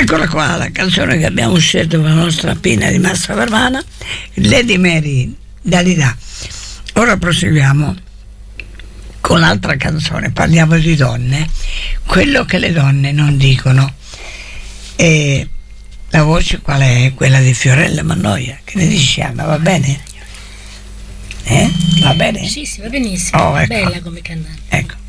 Eccola qua, la canzone che abbiamo scelto per la nostra pinna di Massa Vervana, Lady Mary Dalida. Ora proseguiamo con l'altra canzone, parliamo di donne, quello che le donne non dicono. E la voce qual è? Quella di Fiorella Mannoia. Che ne dici, Anna? Va bene? Va bene? Sì, va benissimo. Oh, ecco. Bella come cantante. Ecco.